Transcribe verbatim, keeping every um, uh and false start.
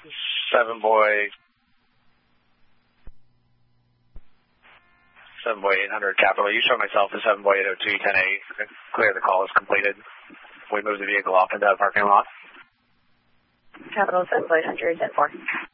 seven boy, seven boy eight hundred Capital. You show myself as seven boy eight oh two ten eight. Clear, the call is completed. We move the vehicle off into the parking lot. Capital seven boy eight hundred ten four.